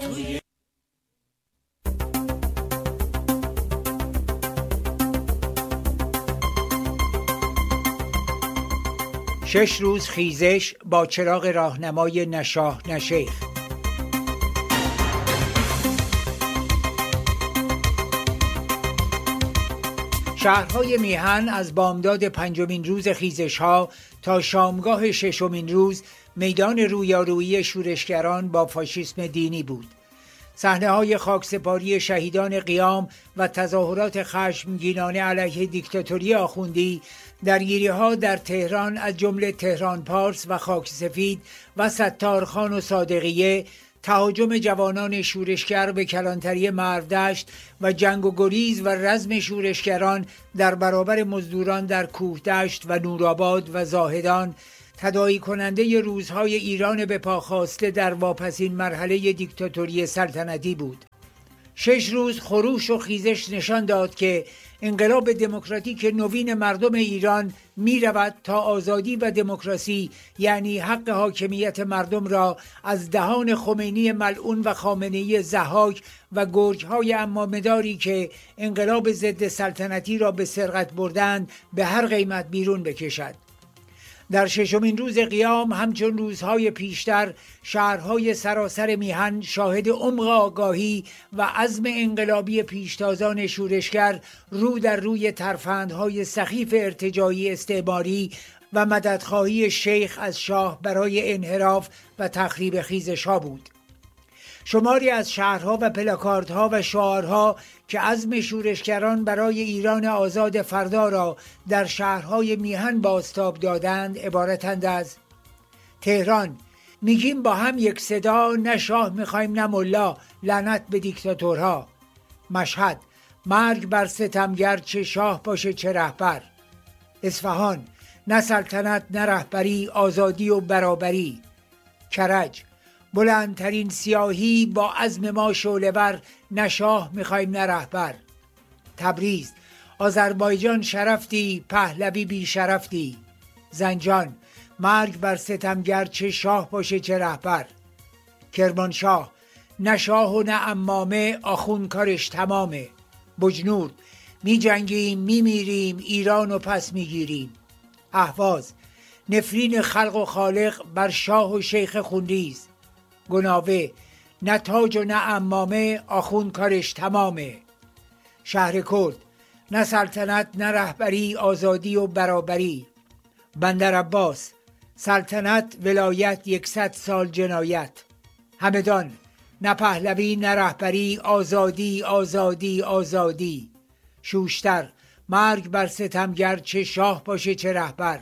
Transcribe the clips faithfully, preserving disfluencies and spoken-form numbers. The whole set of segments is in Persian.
توی شش روز خیزش با چراغ راهنمای نه شاه نه شیخ. شهرهای میهن از بامداد پنجمین روز خیزش‌ها تا شامگاه ششمین روز میدان رویارویی شورشگران با فاشیسم دینی بود. صحنه‌های خاکسپاری شهیدان قیام و تظاهرات خشمگینانه علیه دیکتاتوری آخوندی، درگیری‌ها در تهران از جمله تهران پارس و خاک سفید و ستارخان و صادقیه، تهاجم جوانان شورشگر به کلانتری مرودشت و جنگ و گریز و رزم شورشگران در برابر مزدوران در کوهدشت و نورآباد و زاهدان، تداعی کننده روزهای ایران به پا خواسته در واپسین مرحله دیکتاتوری سلطنتی بود. شش روز خروش و خیزش نشان داد که انقلاب دموکراتیک نوین مردم ایران می رود تا آزادی و دموکراسی، یعنی حق حاکمیت مردم را از دهان خمینی ملعون و خامنه‌ای ضحاک و گرگ‌های امامداری که انقلاب ضد سلطنتی را به سرقت بردند به هر قیمت بیرون بکشد. در ششمین روز قیام همچون روزهای پیشتر شهرهای سراسر میهن شاهد عمق آگاهی و عزم انقلابی پیشتازان شورشگر رو در روی ترفندهای سخیف ارتجاعی استعماری و مددخواهی شیخ از شاه برای انحراف و تخریب خیزش‌ها بود. شماری از شهرها و پلاکاردها و شعارها که عزم شورشگران برای ایران آزاد فردا را در شهرهای میهن بازتاب دادند عبارتند از: تهران، میگیم با هم یک صدا، نه شاه میخوایم نه ملا، لعنت به دیکتاتورها. مشهد، مرگ بر ستمگر، چه شاه باشه چه رهبر. اصفهان، نه سلطنت نه رهبری، آزادی و برابری. کرج، بلندترین سیاهی با عزم ما شعله‌ور، نه شاه میخوایم نه رهبر. تبریز، آذربایجان شرفتی، پهلوی بی شرفتی. زنجان، مرگ بر ستمگر، چه شاه باشه چه رهبر. کرمانشاه، نه شاه و نه عمامه، آخون کارش تمامه. بجنور، می جنگیم می میریم، ایران و پس می گیریم. اهواز، نفرین خلق و خالق بر شاه و شیخ خونریز. گناوه، نه تاج و نه عمامه، آخون کارش تمامه. شهر کرد، نه سلطنت نه رهبری، آزادی و برابری. بندر عباس، سلطنت ولایت، یکصد سال جنایت. همدان، نه پهلوی نه رهبری، آزادی آزادی آزادی. شوشتر، مرگ بر ستمگر، چه شاه باشه چه رهبر.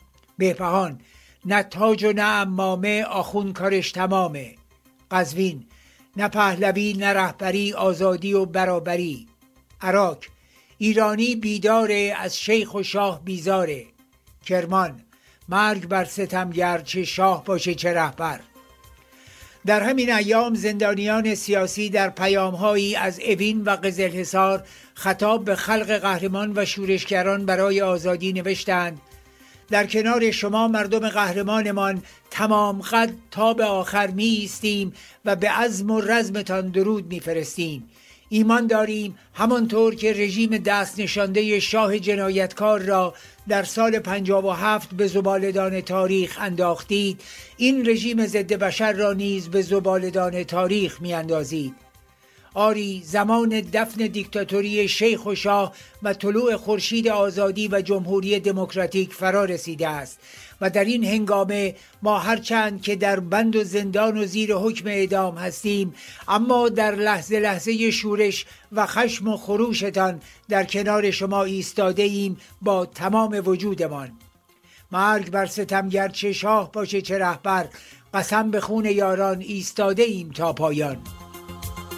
بهبهان، نه تاج و نه عمامه، آخون کارش تمامه. قزوین، نه پهلوی نه رهبری، آزادی و برابری. عراق، ایرانی بیداره، از شیخ و شاه بیزاره. کرمان، مرگ بر ستمگر، چه شاه باشه چه رهبر. در همین ایام زندانیان سیاسی در پیامهایی از اوین و قزلحصار خطاب به خلق قهرمان و شورشگران برای آزادی نوشتند: در کنار شما مردم قهرمانمان تمام قد تا به آخر می ایستیم و به عزم و رزمتان درود می فرستیم. ایمان داریم همانطور که رژیم دست نشانده شاه جنایتکار را در سال پنجاه و هفت به زباله‌دان تاریخ انداختید، این رژیم ضد بشر را نیز به زباله‌دان تاریخ می اندازید. آری، زمان دفن دیکتاتوری شیخ و شاه و طلوع خورشید آزادی و جمهوری دموکراتیک فرا رسیده است و در این هنگامه ما هرچند که در بند و زندان و زیر حکم اعدام هستیم، اما در لحظه لحظه شورش و خشم و خروشتان در کنار شما ایستاده ایم با تمام وجودمان. مرگ بر ستمگر، چه شاه باشه چه رهبر، قسم به خون یاران ایستاده ایم تا پایان.